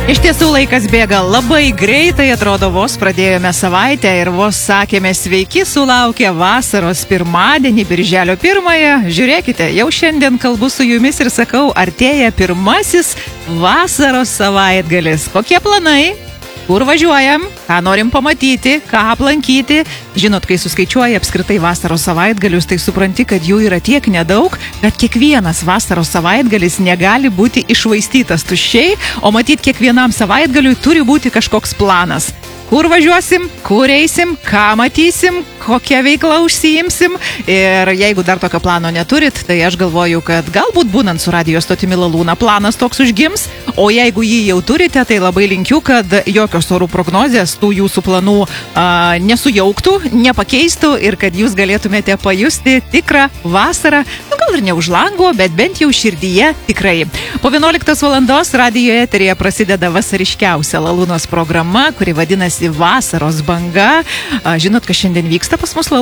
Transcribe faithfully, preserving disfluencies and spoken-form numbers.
Iš tiesų laikas bėga labai greitai, atrodo vos pradėjome savaitę ir vos sakėme sveiki sulaukę vasaros pirmadienį, birželio pirmąją. Žiūrėkite, jau šiandien kalbu su jumis ir sakau, artėja pirmasis vasaros savaitgalis. Kokie planai? Kur važiuojam, ką norim pamatyti, ką aplankyti. Žinot, kai suskaičiuoji apskritai vasaros savaitgalius, tai supranti, kad jų yra tiek nedaug, kad kiekvienas vasaros savaitgalis negali būti iššvaistytas tuščiai, o matyt, kiekvienam savaitgaliui turi būti kažkoks planas. Kur važiuosim, kur eisim, ką matysim, kokią veiklą užsiimsim. Ir jeigu dar tokio plano neturit, tai aš galvoju, kad galbūt būnant su radijo stotimi Lalūna planas toks užgims. O jeigu jį jau turite, tai labai linkiu, kad jokios orų prognozės tų jūsų planų a, nesujauktų, nepakeistų ir kad jūs galėtumėte pajusti tikrą vasarą. Nu, gal ir ne už lango, bet bent jau širdyje tikrai. Po vienuoliktos valandos radijo eteryje prasideda vasariškiausia Lalūnos programa, kuri vadinasi Vasaros banga. A, žinot, kas šiandien vyksta pas mus